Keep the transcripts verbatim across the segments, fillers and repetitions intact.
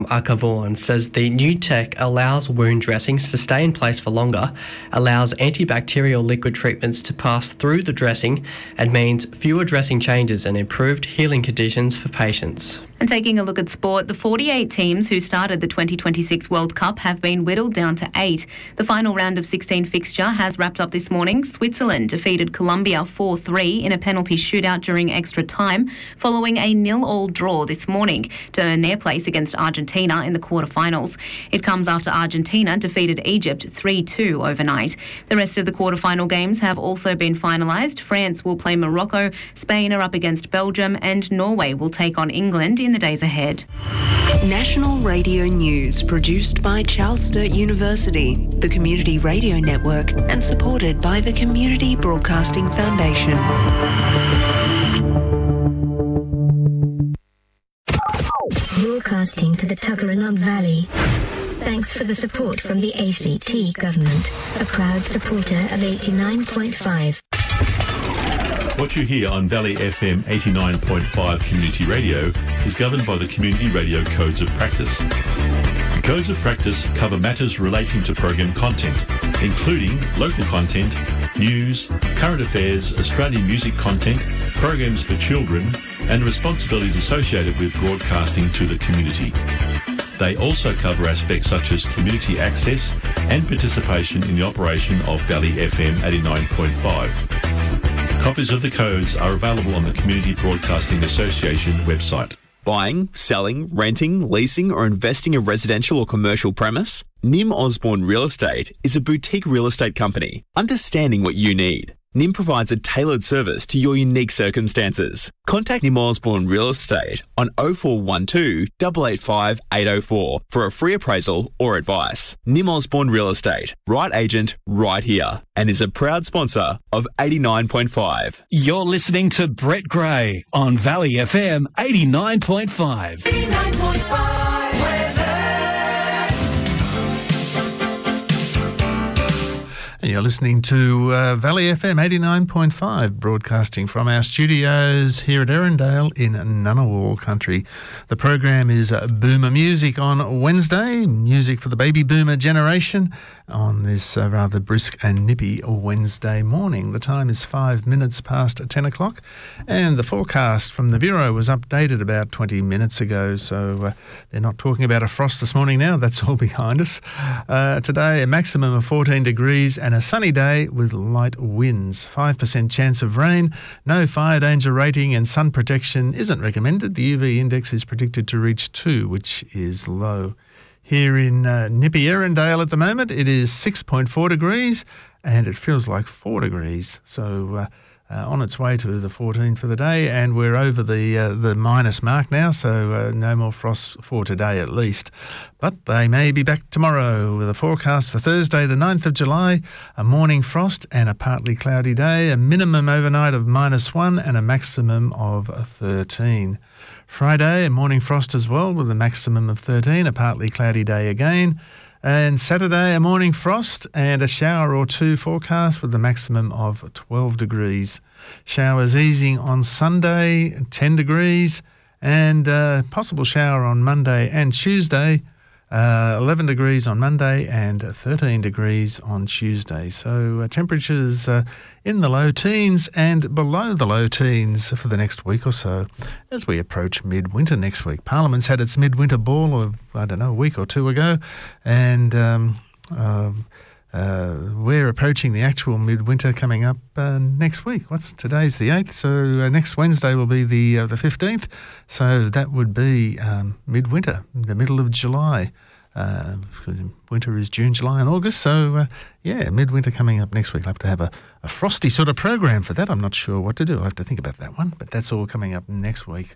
Arcavaughan says the new tech allows wound dressings to stay in place for longer, allows antibacterial liquid treatments to pass through the dressing, and means fewer dressing changes and improved healing conditions for patients. And taking a look at sport, the forty-eight teams who started the twenty twenty-six World Cup have been whittled down to eight. The final round of sixteen fixture has wrapped up this morning. Switzerland defeated Colombia four three in a penalty shootout during extra time, following a nil-all draw this morning to earn their place against Argentina in the quarterfinals. It comes after Argentina defeated Egypt three two overnight. The rest of the quarterfinal games have also been finalised. France will play Morocco, Spain are up against Belgium, and Norway will take on England in the days ahead. National Radio News, produced by Charles Sturt University, the Community Radio Network, and supported by the Community Broadcasting Foundation. Broadcasting to the Tuggeranong Valley. Thanks for the support from the A C T government, a proud supporter of eighty-nine point five. What you hear on Valley F M eighty-nine point five Community Radio is governed by the Community Radio Codes of Practice. The Codes of Practice cover matters relating to program content, including local content, news, current affairs, Australian music content, programs for children, and responsibilities associated with broadcasting to the community. They also cover aspects such as community access and participation in the operation of Valley F M eighty-nine point five. Copies of the codes are available on the Community Broadcasting Association website. Buying, selling, renting, leasing or investing a residential or commercial premise? Nim Osborne Real Estate is a boutique real estate company, understanding what you need. Nim provides a tailored service to your unique circumstances. Contact Nim Osborne Real Estate on oh four one two, eight eight five, eight oh four for a free appraisal or advice. Nim Osborne Real Estate, right agent, right here, and is a proud sponsor of eighty-nine point five. You're listening to Brett Gray on Valley F M eighty-nine point five. eighty-nine point five. You're listening to uh, Valley F M eighty-nine point five, broadcasting from our studios here at Erindale in Ngunnawal country. The program is uh, Boomer Music on Wednesday, music for the baby boomer generation on this uh, rather brisk and nippy Wednesday morning. The time is five minutes past ten o'clock, and the forecast from the Bureau was updated about twenty minutes ago, so uh, they're not talking about a frost this morning now. That's all behind us. Uh, today, a maximum of fourteen degrees and a sunny day with light winds. five percent chance of rain, no fire danger rating, and sun protection isn't recommended. The U V index is predicted to reach two, which is low. Here in uh, nippy Erindale at the moment, it is six point four degrees and it feels like four degrees. So uh, uh, on its way to the fourteen for the day, and we're over the uh, the minus mark now, so uh, no more frost for today at least. But they may be back tomorrow with a forecast for Thursday the ninth of July, a morning frost and a partly cloudy day, a minimum overnight of minus one and a maximum of thirteen. Friday, a morning frost as well with a maximum of thirteen, a partly cloudy day again. And Saturday, a morning frost and a shower or two forecast with a maximum of twelve degrees. Showers easing on Sunday, ten degrees, and a possible shower on Monday and Tuesday, uh, eleven degrees on Monday and thirteen degrees on Tuesday. So uh, temperatures uh, in the low teens and below the low teens for the next week or so as we approach midwinter next week. Parliament's had its midwinter ball, of, I don't know, a week or two ago, and um, uh, uh, we're approaching the actual midwinter coming up uh, next week. What's today's the eighth, so uh, next Wednesday will be the uh, the fifteenth, so that would be um, midwinter, the middle of July. Uh, winter is June, July and August, so uh, yeah, midwinter coming up next week. I'll have to have a, a frosty sort of program for that. I'm not sure what to do. I'll have to think about that one, but that's all coming up next week.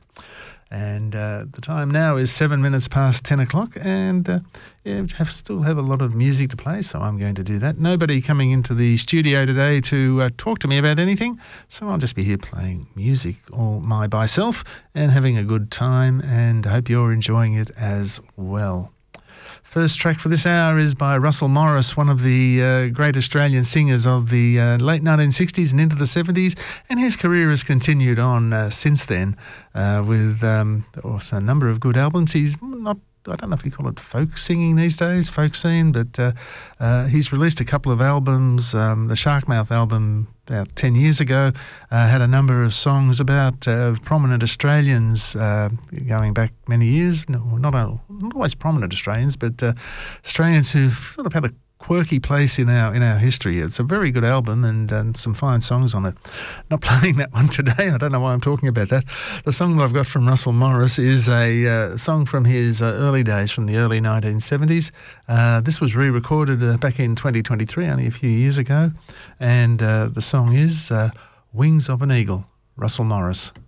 And uh, the time now is seven minutes past ten o'clock, and uh, yeah, we have, still have a lot of music to play, so I'm going to do that. Nobody coming into the studio today to uh, talk to me about anything, so I'll just be here playing music all my by self and having a good time, and I hope you're enjoying it as well. First track for this hour is by Russell Morris, one of the uh, great Australian singers of the uh, late nineteen sixties and into the seventies, and his career has continued on uh, since then uh, with um, also a number of good albums. He's not I don't know if you call it folk singing these days, folk scene, but uh, uh, he's released a couple of albums. Um, the Sharkmouth album about ten years ago uh, had a number of songs about uh, prominent Australians uh, going back many years. No, not, a, not always prominent Australians, but uh, Australians who sort of had a quirky place in our in our history. It's a very good album and, and some fine songs on it. Not playing that one today. I don't know why I'm talking about that. The song that I've got from Russell Morris is a uh, song from his uh, early days, from the early nineteen seventies. Uh, this was re-recorded uh, back in twenty twenty-three, only a few years ago, and uh, the song is uh, Wings of an Eagle, Russell Morris.